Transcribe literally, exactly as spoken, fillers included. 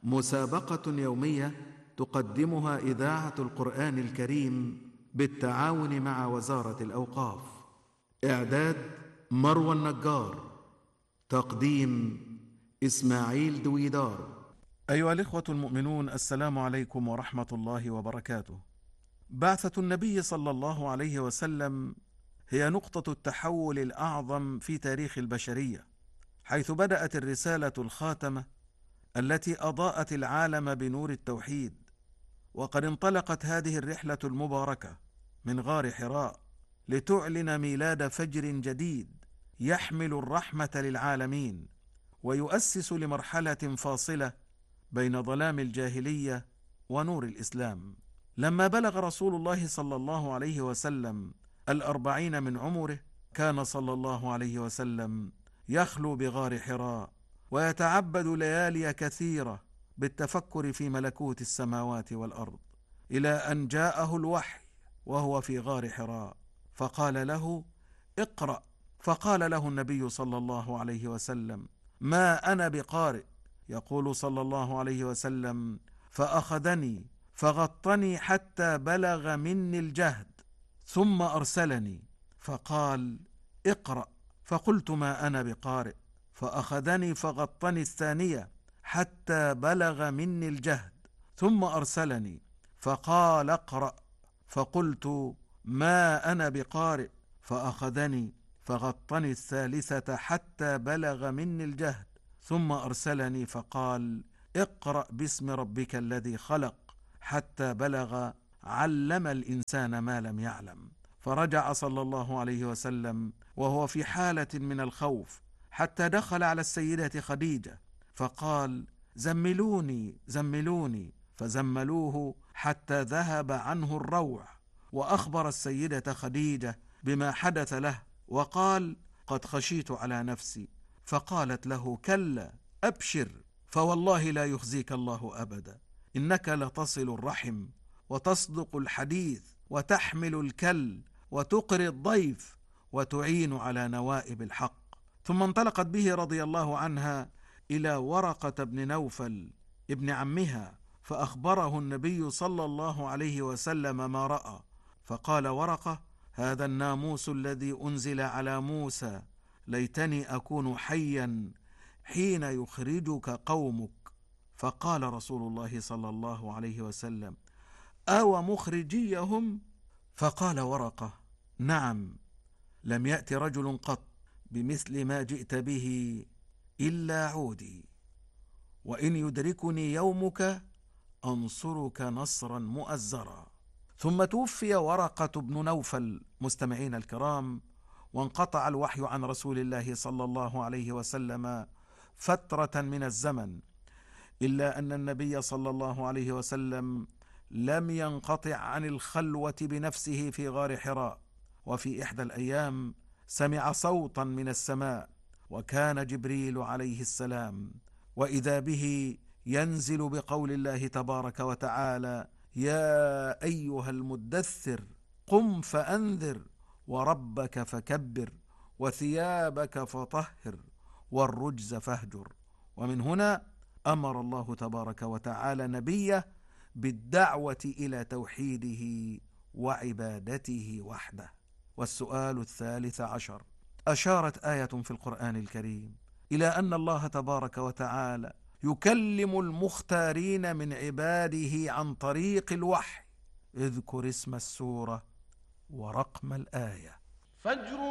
مسابقة يومية تقدمها إذاعة القرآن الكريم بالتعاون مع وزارة الأوقاف. إعداد مروى النجار. تقديم إسماعيل دويدار. أيها الإخوة المؤمنون، السلام عليكم ورحمة الله وبركاته. بعثة النبي صلى الله عليه وسلم هي نقطة التحول الأعظم في تاريخ البشرية، حيث بدأت الرسالة الخاتمة التي أضاءت العالم بنور التوحيد. وقد انطلقت هذه الرحلة المباركة من غار حراء لتعلن ميلاد فجر جديد يحمل الرحمة للعالمين، ويؤسس لمرحلة فاصلة بين ظلام الجاهلية ونور الإسلام. لما بلغ رسول الله صلى الله عليه وسلم الأربعين من عمره، كان صلى الله عليه وسلم يخلو بغار حراء ويتعبد ليالي كثيرة بالتفكر في ملكوت السماوات والأرض، إلى أن جاءه الوحي وهو في غار حراء فقال له: اقرأ. فقال له النبي صلى الله عليه وسلم: ما أنا بقارئ. يقول صلى الله عليه وسلم: فأخذني فغطني حتى بلغ مني الجهد، ثم أرسلني فقال: اقرأ. فقلت: ما أنا بقارئ. فأخذني فغطني الثانية حتى بلغ مني الجهد، ثم أرسلني فقال: اقرأ. فقلت: ما أنا بقارئ. فأخذني فغطني الثالثة حتى بلغ مني الجهد، ثم أرسلني فقال: اقرأ باسم ربك الذي خلق، حتى بلغ علم الإنسان ما لم يعلم. فرجع صلى الله عليه وسلم وهو في حالة من الخوف، حتى دخل على السيدة خديجة فقال: زملوني زملوني. فزملوه حتى ذهب عنه الروع، وأخبر السيدة خديجة بما حدث له، وقال: قد خشيت على نفسي. فقالت له: كلا، أبشر، فوالله لا يخزيك الله أبدا، إنك لتصل الرحم وتصدق الحديث وتحمل الكل وتقري الضيف وتعين على نوائب الحق. ثم انطلقت به رضي الله عنها إلى ورقة بن نوفل ابن عمها، فأخبره النبي صلى الله عليه وسلم ما رأى. فقال ورقة: هذا الناموس الذي أنزل على موسى، ليتني أكون حيا حين يخرجك قومك. فقال رسول الله صلى الله عليه وسلم: أو مخرجيهم؟ فقال ورقة: نعم، لم يأت رجل قط بمثل ما جئت به إلا عودي، وإن يدركني يومك أنصرك نصرا مؤزرا. ثم توفي ورقة بن نوفل مستمعين الكرام، وانقطع الوحي عن رسول الله صلى الله عليه وسلم فترة من الزمن، إلا أن النبي صلى الله عليه وسلم لم ينقطع عن الخلوة بنفسه في غار حراء. وفي إحدى الأيام سمع صوتا من السماء، وكان جبريل عليه السلام، وإذا به ينزل بقول الله تبارك وتعالى: يا أيها المدثر قم فأنذر وربك فكبر وثيابك فطهر والرجز فاهجر. ومن هنا أمر الله تبارك وتعالى نبيه بالدعوة إلى توحيده وعبادته وحده. والسؤال الثالث عشر: أشارت آية في القرآن الكريم إلى أن الله تبارك وتعالى يكلم المختارين من عباده عن طريق الوحي. اذكر اسم السورة ورقم الآية. فجر